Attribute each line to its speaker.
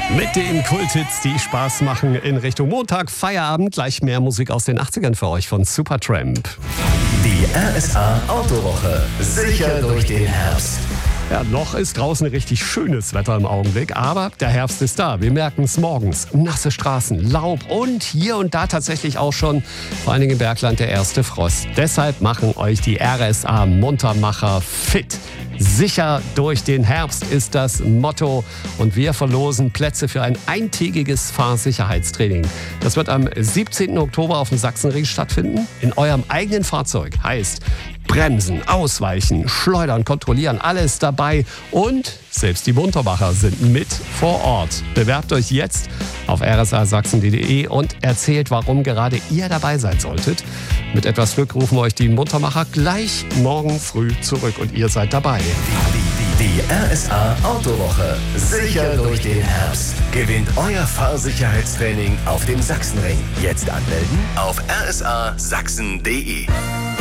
Speaker 1: Mit den Kulthits, die Spaß machen in Richtung Montag, Feierabend. Gleich mehr Musik aus den 80ern für euch von Supertramp.
Speaker 2: Die RSA Autowoche. Sicher durch den Herbst.
Speaker 1: Ja, noch ist draußen richtig schönes Wetter im Augenblick, aber der Herbst ist da. Wir merken es morgens. Nasse Straßen, Laub und hier und da tatsächlich auch schon, vor allen Dingen im Bergland, der erste Frost. Deshalb machen euch die RSA Muntermacher fit. Sicher durch den Herbst ist das Motto und wir verlosen Plätze für ein eintägiges Fahrsicherheitstraining. Das wird am 17. Oktober auf dem Sachsenring stattfinden. In eurem eigenen Fahrzeug. Heißt bremsen, ausweichen, schleudern, kontrollieren, alles dabei. Und selbst die Muntermacher sind mit vor Ort. Bewerbt euch jetzt auf rsasachsen.de und erzählt, warum gerade ihr dabei sein solltet. Mit etwas Glück rufen euch die Muntermacher gleich morgen früh zurück und ihr seid dabei.
Speaker 2: Die RSA Autowoche. Sicher durch den Herbst. Gewinnt euer Fahrsicherheitstraining auf dem Sachsenring. Jetzt anmelden auf rsasachsen.de.